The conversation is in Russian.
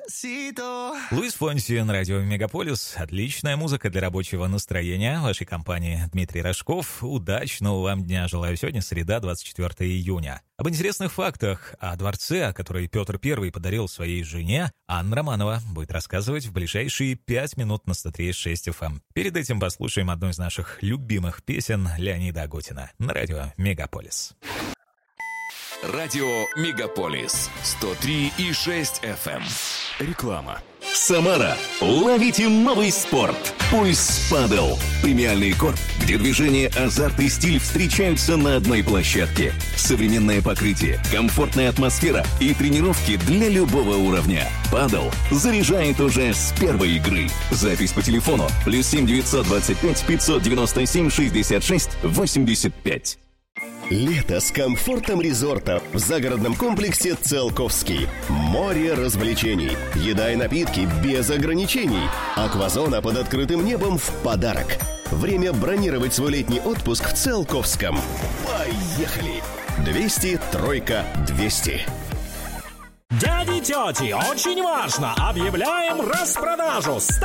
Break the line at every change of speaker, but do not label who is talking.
Луис Фонси на радио Мегаполис. Отличная музыка для рабочего настроения. В вашей компании Дмитрий Рожков. Удачного вам дня желаю. Сегодня среда, 24 июня. Об интересных фактах о дворце, который Петр I подарил своей жене, Анна Романова будет рассказывать в ближайшие 5 минут на 103.6 FM. Перед этим послушаем одну из наших любимых песен Леонида Агутина на радио Мегаполис.
Радио Мегаполис 103,6 FM. Реклама.
Самара. Ловите новый спорт. Пульс Падел. Премиальный корт, где движение, азарт и стиль встречаются на одной площадке. Современное покрытие, комфортная атмосфера и тренировки для любого уровня. Падел заряжает уже с первой игры. Запись по телефону +7 925 597 66 85.
Лето с комфортом резорта в загородном комплексе Циолковский. Море развлечений, еда и напитки без ограничений. Аквазона под открытым небом в подарок. Время бронировать свой летний отпуск в Циолковском. Поехали! 200 3 200.
Дяди, тети, очень важно! Объявляем распродажу!